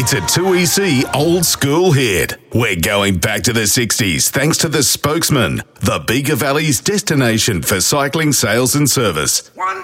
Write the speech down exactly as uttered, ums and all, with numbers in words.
It's a two E C old school hit. We're going back to the sixties thanks to the Spokesman, the Bega Valley's destination for cycling sales and service. One.